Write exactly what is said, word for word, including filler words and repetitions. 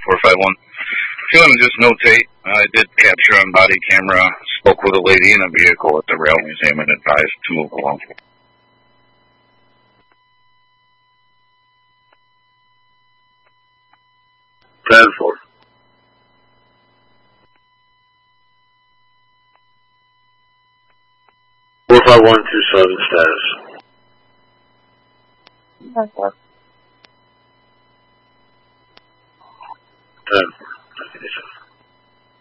four five one. If you want to just notate, I did capture on body camera, spoke with a lady in a vehicle at the Rail Museum and advised to move along. ten four. four five one two seven status. ten four. ten.